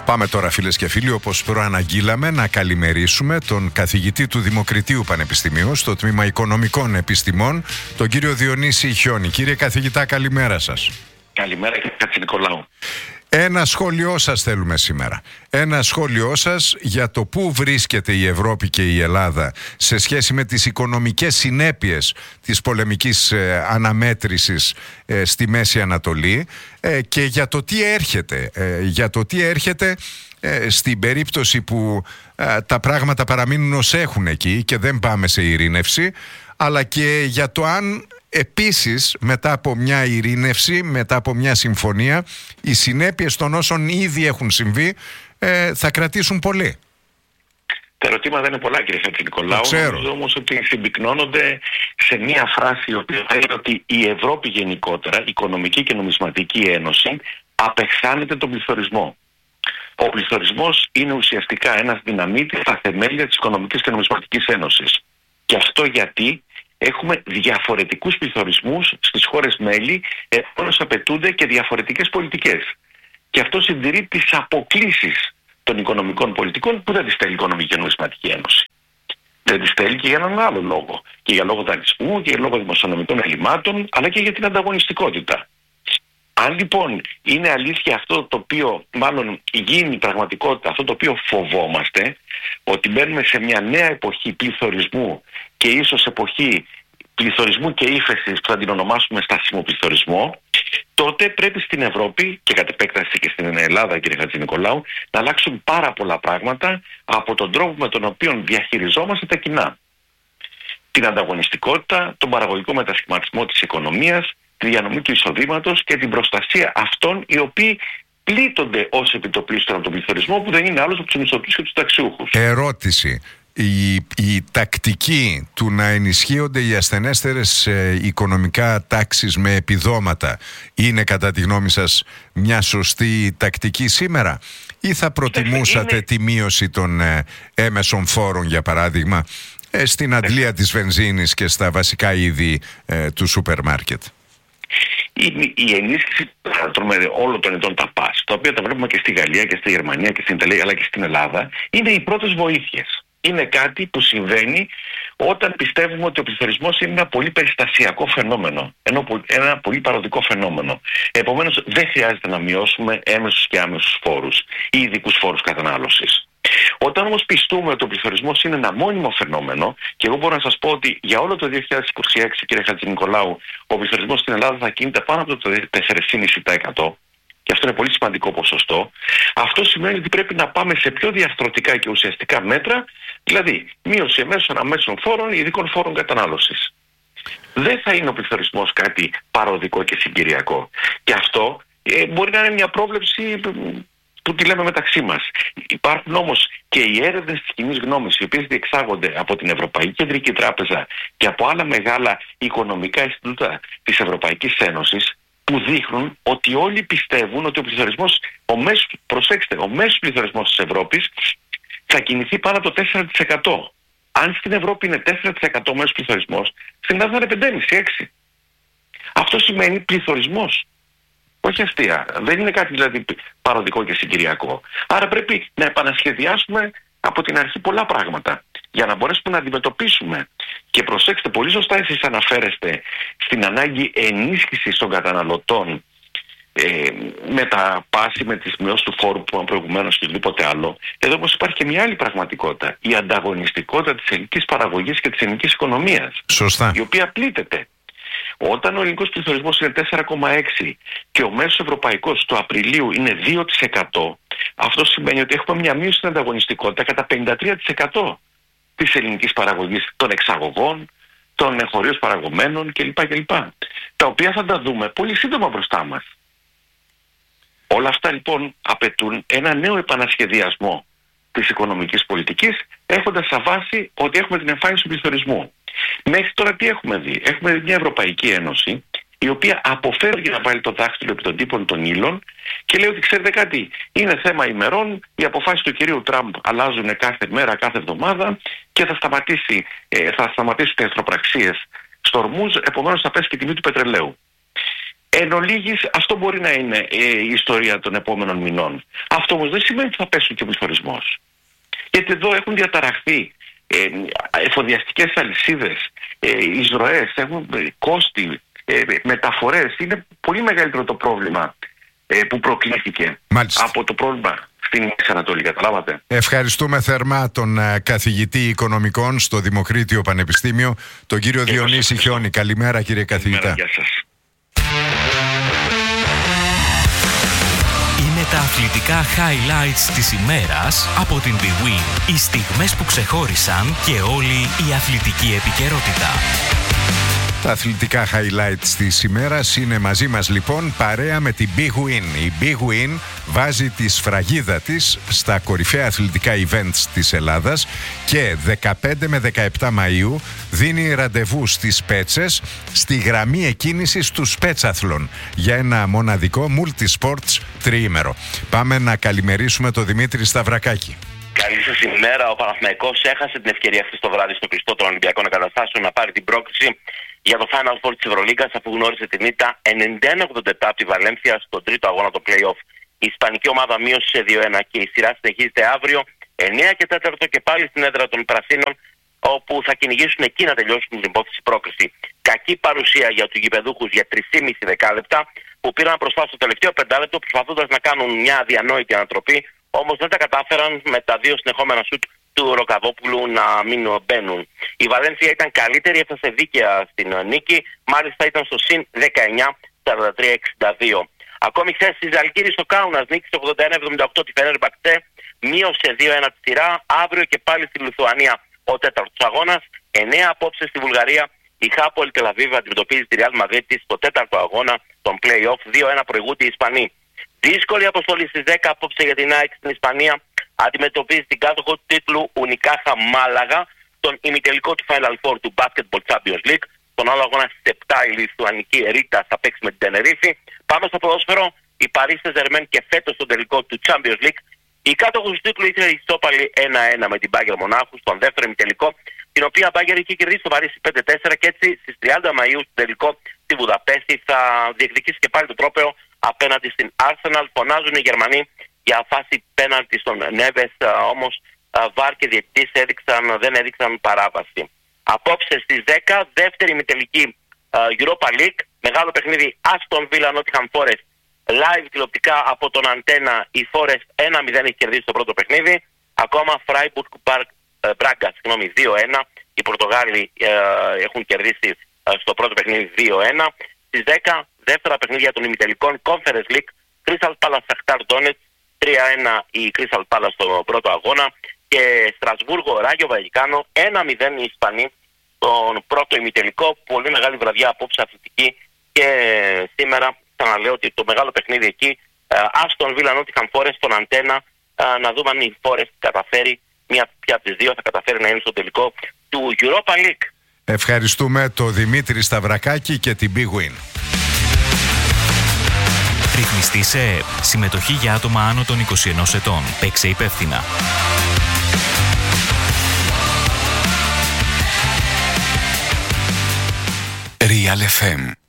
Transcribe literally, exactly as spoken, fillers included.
Πάμε τώρα, φίλες και φίλοι, όπως προαναγγείλαμε, να καλημερίσουμε τον καθηγητή του Δημοκριτείου Πανεπιστημίου στο Τμήμα Οικονομικών Επιστημών, τον κύριο Διονύση Χιόνη. Κύριε καθηγητά, καλημέρα σας. Καλημέρα, κύριε Χατζηνικολάου. Ένα σχόλιο σας θέλουμε σήμερα. Ένα σχόλιο σας για το πού βρίσκεται η Ευρώπη και η Ελλάδα σε σχέση με τις οικονομικές συνέπειες της πολεμικής ε, αναμέτρησης ε, στη Μέση Ανατολή ε, και για το τι έρχεται, ε, για το τι έρχεται ε, στην περίπτωση που ε, τα πράγματα παραμείνουν ως έχουν εκεί και δεν πάμε σε ειρήνευση, αλλά και για το αν επίσης μετά από μια ειρήνευση, μετά από μια συμφωνία, οι συνέπειες των όσων ήδη έχουν συμβεί ε, θα κρατήσουν πολύ. Τα ερωτήματα είναι πολλά, κύριε Χατζηνικολάου. Νομίζω όμως ότι συμπυκνώνονται σε μια φράση η οποία λέει ότι η Ευρώπη γενικότερα, η Οικονομική και Νομισματική Ένωση, απεχθάνεται τον πληθωρισμό. Ο πληθωρισμός είναι ουσιαστικά ένας δυναμίτης στα θεμέλια της Οικονομικής και Νομισματικής Ένωσης. Και αυτό γιατί έχουμε διαφορετικούς πληθωρισμούς στις χώρες μέλη, επομένως απαιτούνται και διαφορετικές πολιτικές. Και αυτό συντηρεί τις αποκλίσεις των οικονομικών πολιτικών που δεν τις θέλει η Οικονομική και Νομισματική Ένωση. Δεν τις θέλει και για έναν άλλο λόγο. Και για λόγο δανεισμού και για λόγο δημοσιονομικών ελλημάτων, αλλά και για την ανταγωνιστικότητα. Αν λοιπόν είναι αλήθεια αυτό το οποίο, μάλλον γίνει πραγματικότητα, αυτό το οποίο φοβόμαστε, ότι μπαίνουμε σε μια νέα εποχή πληθωρισμού και ίσως εποχή πληθωρισμού και ύφεσης που θα την ονομάσουμε στασιμοπληθωρισμό, τότε πρέπει στην Ευρώπη και κατ' επέκταση και στην Ελλάδα, κύριε Χατζηνικολάου, να αλλάξουν πάρα πολλά πράγματα από τον τρόπο με τον οποίο διαχειριζόμαστε τα κοινά. Την ανταγωνιστικότητα, τον παραγωγικό μετασχηματισμό της οικονομίας, τη διανομή του εισοδήματος και την προστασία αυτών οι οποίοι πλήττονται ως επιτοπλίστων από τον πληθωρισμό, που δεν είναι άλλος από τους μισθωτούς και τους ταξιούχους. Ερώτηση. Η, η τακτική του να ενισχύονται οι ασθενέστερες ε, οικονομικά τάξεις με επιδόματα είναι κατά τη γνώμη σας μια σωστή τακτική σήμερα, ή θα προτιμούσατε είναι... τη μείωση των ε, έμεσων φόρων, για παράδειγμα, ε, στην αντλία της βενζίνης και στα βασικά είδη ε, του σούπερ μάρκετ? Η, η ενίσχυση όλων των ειδών τα πας, τα οποία τα βλέπουμε και στη Γαλλία και στη Γερμανία και στην Ιταλία αλλά και στην Ελλάδα, είναι οι πρώτες βοήθειες. Είναι κάτι που συμβαίνει όταν πιστεύουμε ότι ο πληθωρισμός είναι ένα πολύ περιστασιακό φαινόμενο, ενώ ένα πολύ παροδικό φαινόμενο. Επομένως, δεν χρειάζεται να μειώσουμε έμεσους και άμεσους φόρους ή ειδικούς φόρους κατανάλωσης. Όταν όμως πιστούμε ότι ο πληθωρισμός είναι ένα μόνιμο φαινόμενο, και εγώ μπορώ να σας πω ότι για όλο το δύο χιλιάδες είκοσι έξι, κύριε Χατζηνικολάου, ο πληθωρισμός στην Ελλάδα θα κινείται πάνω από το τέσσερα κόμμα πέντε τοις εκατό, και αυτό είναι πολύ σημαντικό ποσοστό, αυτό σημαίνει ότι πρέπει να πάμε σε πιο διαρθρωτικά και ουσιαστικά μέτρα, δηλαδή μείωση εμέσων αμέσων φόρων ή ειδικών φόρων κατανάλωσης. Δεν θα είναι ο πληθωρισμός κάτι παροδικό και συγκυριακό. Και αυτό ε, μπορεί να είναι μια πρόβλεψη που τη λέμε μεταξύ μας. Υπάρχουν όμως και οι έρευνες της κοινής γνώμης, οι οποίες διεξάγονται από την Ευρωπαϊκή Κεντρική Τράπεζα και από άλλα μεγάλα οικονομικά Ινστιτούτα της Ευρωπαϊκής Ένωσης, που δείχνουν ότι όλοι πιστεύουν ότι ο πληθωρισμός, ο μέσος, προσέξτε, ο μέσος πληθωρισμός της Ευρώπης θα κινηθεί πάνω από το τέσσερα τοις εκατό. Αν στην Ευρώπη είναι τέσσερα τοις εκατό ο μέσος πληθωρισμός, στην Ελλάδα είναι πέντε κόμμα πέντε με έξι. Αυτό σημαίνει πληθωρισμός. Όχι αστεία. Δεν είναι κάτι δηλαδή παροδικό και συγκυριακό. Άρα πρέπει να επανασχεδιάσουμε από την αρχή πολλά πράγματα για να μπορέσουμε να αντιμετωπίσουμε. Και προσέξτε, πολύ σωστά εσείς αναφέρεστε στην ανάγκη ενίσχυσης των καταναλωτών ε, με τα πάση, με τις μειώσεις του φόρου που είπαμε προηγουμένως και οτιδήποτε άλλο. Εδώ όμως υπάρχει και μια άλλη πραγματικότητα. Η ανταγωνιστικότητα της ελληνικής παραγωγής και της ελληνικής οικονομίας. Σωστά. Η οποία πλήττεται. Όταν ο ελληνικός πληθωρισμός είναι τέσσερα κόμμα έξι και ο μέσος ευρωπαϊκός του Απριλίου είναι δύο τοις εκατό, αυτό σημαίνει ότι έχουμε μια μείωση στην ανταγωνιστικότητα κατά πενήντα τρία τοις εκατό της ελληνικής παραγωγής, των εξαγωγών, των εγχωρίως παραγωμένων κλπ. κλπ. Τα οποία θα τα δούμε πολύ σύντομα μπροστά μας. Όλα αυτά λοιπόν απαιτούν ένα νέο επανασχεδιασμό της οικονομικής πολιτικής, έχοντας σαν βάση ότι έχουμε την εμφάνιση του πληθωρισμού. Μέχρι τώρα τι έχουμε δει? Έχουμε δει μια Ευρωπαϊκή Ένωση η οποία αποφεύγει να βάλει το δάχτυλο επί των τύπων των ύλων και λέει ότι ξέρετε κάτι, είναι θέμα ημερών, οι αποφάσεις του κυρίου Τραμπ αλλάζουν κάθε μέρα, κάθε εβδομάδα και θα, σταματήσει, ε, θα σταματήσουν οι εχθροπραξίες στο Ορμούζ, επομένως θα πέσει και η τιμή του πετρελαίου. Εν ολίγης, αυτό μπορεί να είναι ε, η ιστορία των επόμενων μηνών. Αυτό όμως δεν σημαίνει ότι θα πέσουν και ο πληθωρισμός. Γιατί εδώ έχουν διαταραχθεί ε, εφοδιαστικές αλυσίδες, ε, εισρωές, έχουν ε, κόστη, ε, μεταφορές. Είναι πολύ μεγαλύτερο το πρόβλημα ε, που προκλήθηκε Μάλιστα. από το πρόβλημα στην Μέση Ανατολή, καταλάβατε. Ευχαριστούμε θερμά τον uh, καθηγητή οικονομικών στο Δημοκρίτιο Πανεπιστήμιο, τον κύριο Διονύση Χιόνι. Καλημέρα, κύριε καθηγητά. Καλημέρα, γεια σας. Είναι τα αθλητικά highlights της ημέρας από την BWIN. Οι στιγμές που ξεχώρισαν και όλη η αθλητική επικαιρότητα. Τα αθλητικά highlights της ημέρας είναι μαζί μας λοιπόν παρέα με την BWIN. Η BWIN βάζει τη σφραγίδα της στα κορυφαία αθλητικά events της Ελλάδας και δεκαπέντε με δεκαεπτά Μαΐου δίνει ραντεβού στις Πέτσες στη γραμμή εκκίνησης του Σπέτσαθλων για ένα μοναδικό multi-sports τριήμερο. Πάμε να καλημερίσουμε τον Δημήτρη Σταυρακάκη. Καλή σας ημέρα. Ο Παναθηναϊκός έχασε την ευκαιρία χθες το βράδυ στο κλειστό των Ολυμπιακών Εγκαταστάσεων να πάρει την πρόκριση για το Final Four της Ευρωλίγκας, αφού γνώρισε την ήττα ενενήντα ένα ογδόντα επτά από τη Βαλένθια στον τρίτο αγώνα το play-off. Η ισπανική ομάδα μείωσε σε δύο ένα και η σειρά συνεχίζεται αύριο εννέα και τέσσερα και πάλι στην έδρα των Πρασίνων, όπου θα κυνηγήσουν εκεί να τελειώσουν την υπόθεση πρόκριση. Κακή παρουσία για τους γηπεδούχους για τρία και μισό δεκάλεπτα, που πήραν μπροστά στο τελευταίο πεντάλεπτο προσπαθώντας να κάνουν μια αδιανόητη ανατροπή, όμως δεν τα κατάφεραν με τα δύο συνεχόμενα σουτ του Ροκαβόπουλου να μην μπαίνουν. Η Βαλένθια ήταν καλύτερη, έφτασε δίκαια στην νίκη, μάλιστα ήταν στο συν δεκαεννέα σαράντα τρία εξήντα δύο. Ακόμη χθες η Ζαλγκύρη στο Κάουνας νίκησε ογδόντα ένα εβδομήντα οκτώ τη Φενέρμπαχτσε, μείωσε δύο ένα τη σειρά, αύριο και πάλι στη Λιθουανία ο τέταρτος αγώνας, εννέα απόψε στη Βουλγαρία. Η Χάπολ Τελαβίβ αντιμετωπίζει τη Ρεάλ Μαδρίτης στο τέταρτο αγώνα των play-off, δύο ένα προηγούνται οι Ισπανοί. Δύσκολη αποστολή στις δέκα απόψε για την ΑΕΚ στην Ισπανία. Αντιμετωπίζει την κάτοχο του τίτλου Ουνικάχα Μάλαγα, τον ημιτελικό του Final Four του Basketball Champions League. Τον άλλο αγώνα στις επτά η Λιθουανική Ρίτα θα παίξει με την Τενερίφη. Πάμε στο ποδόσφαιρο. Η Paris Saint-Germain και φέτος στον τελικό του Champions League. Η κάτοχος του τίτλου ήθελε ισόπαλη ένα ένα με την Bayern Μονάχου στον δεύτερο ημιτελικό, την οποία Bayern είχε κερδίσει στο Παρίσι πέντε τέσσερα και έτσι στις τριάντα Μαΐου στο τελικό στη Βουδαπέστη θα διεκδικήσει και πάλι το τρόπαιο απέναντι στην Arsenal. Φωνάζουν οι Γερμανοί για φάση πέναλτι στον Νέβες, όμως βαρ και διαιτητής έδειξαν, δεν έδειξαν παράβαση. Απόψε στις δέκα, δεύτερη ημιτελική Europa League, μεγάλο παιχνίδι Aston Villa Nottingham Forest, live τηλεοπτικά από τον Αντένα. Η Forest ένα μηδέν έχει κερδίσει το πρώτο παιχνίδι, ακόμα Freiburg Braga, συγγνώμη, δύο ένα. Οι Πορτογάλοι ε, έχουν κερδίσει ε, στο πρώτο παιχνίδι δύο ένα. Στις δέκα, δεύτερα παιχνίδια των ημιτελικών Conference League, Crystal Palace Shakhtar Donetsk, τρία ένα η Crystal Palace στο πρώτο αγώνα και Στρασβούργο Ράγιο Βαγικάνο ένα μηδέν οι Ισπανοί στον πρώτο ημιτελικό. Πολύ μεγάλη βραδιά απόψε αθλητική και σήμερα ξαναλέω ότι το μεγάλο παιχνίδι εκεί Aston Villa Nottingham Forest στον Αντένα, να δούμε αν η Forest καταφέρει, μία πια από τις δύο θα καταφέρει να είναι στο τελικό του Europa League. Ευχαριστούμε τον Δημήτρη Σταυρακάκη και την BWIN. Ρυθμιστή σε ΕΕΠ. Συμμετοχή για άτομα άνω των είκοσι ενός ετών. Παίξε υπεύθυνα. Real εφ εμ